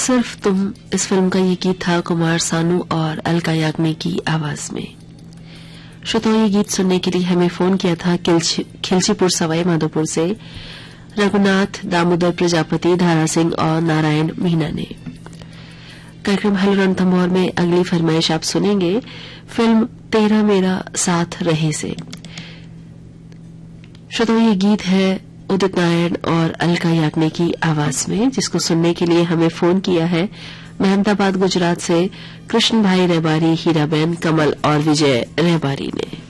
सिर्फ तुम इस फिल्म का ये गीत था कुमार सानू और अलका याग्निक की आवाज में। श्रोताओं, ये गीत सुनने के लिए हमें फोन किया था खिलचीपुर सवाई माधोपुर से रघुनाथ, दामोदर प्रजापति, धारा सिंह और नारायण मीना ने। कार्यक्रम हेलो रणथंभौर में अगली फरमाइश आप सुनेंगे फिल्म तेरा मेरा साथ रहे से। श्रोताओं, ये गीत है उदित नारायण और अलका याग्निक की आवाज में, जिसको सुनने के लिए हमें फोन किया है महमदाबाद गुजरात से कृष्ण भाई रहबारी, हीराबेन, कमल और विजय रहबारी ने।